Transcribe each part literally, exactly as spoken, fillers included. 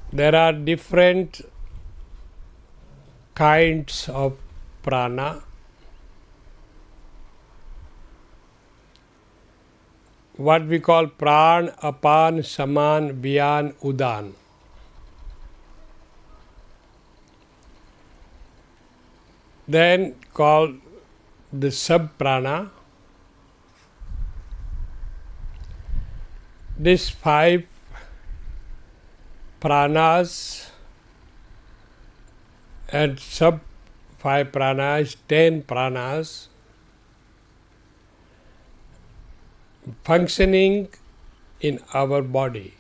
There are different kinds of prana. What we call pran, apan, saman, vyan, udan. Then called the sub-prana. These five pranas and sub five pranas, ten pranas, functioning in our body.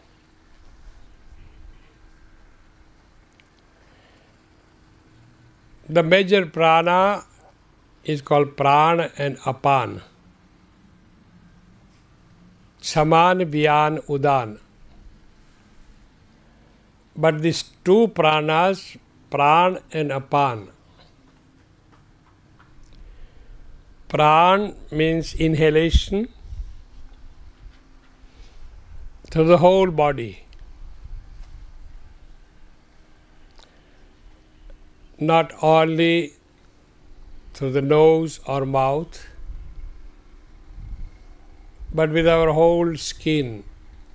The major prana is called pran and apan. Saman, vyan, udan. But these two pranas, pran and apan. Pran means inhalation to the whole body, not only through the nose or mouth, but with our whole skin.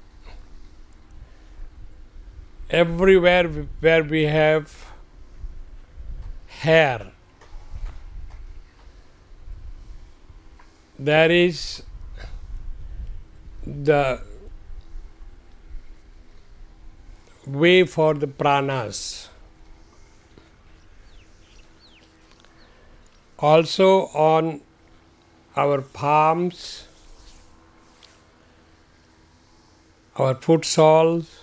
Everywhere where we have hair, there is the way for the pranas. Also on our palms, our foot soles,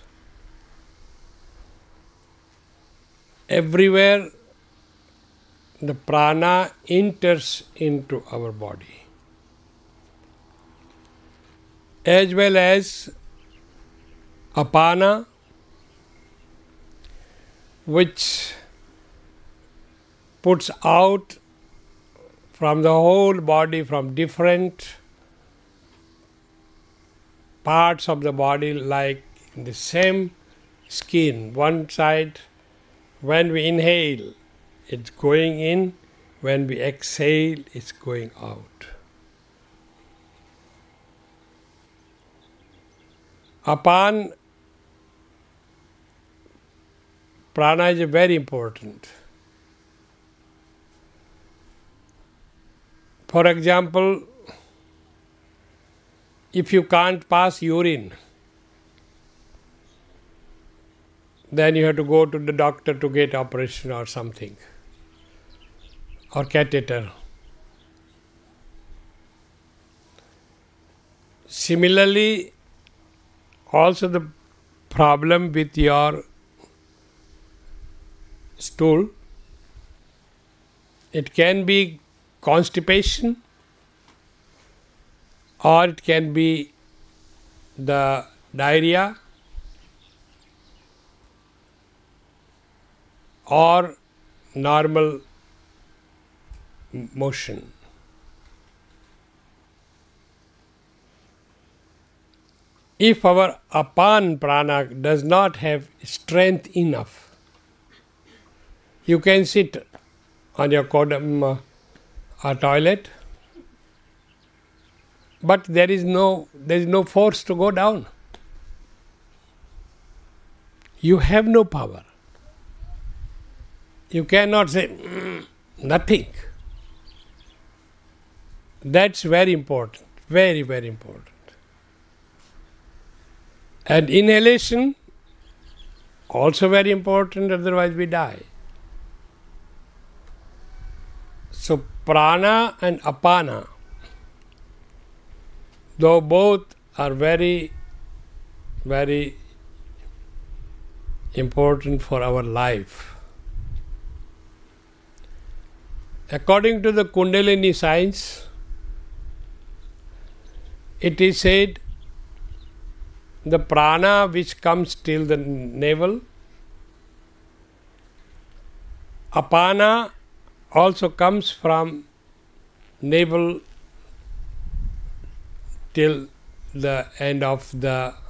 everywhere the prana enters into our body, as well as apana, which puts out from the whole body, from different parts of the body, like the same skin. One side, when we inhale, it's going in. When we exhale, it's going out. Apan prana is very important. For example, if you can't pass urine, then you have to go to the doctor to get operation or something, or catheter. Similarly, also the problem with your stool, it can be constipation, or it can be the diarrhea, or normal motion. If our apan prana does not have strength enough, you can sit on your kodam uh, toilet, but there is no there is no force to go down. You have no power. You cannot say mm, nothing. That's very important, very, very important. And inhalation, also very important, otherwise we die. So prana and apana, though both are very, very important for our life. According to the Kundalini science, it is said the prana which comes till the navel, apana also comes from navel till the end of the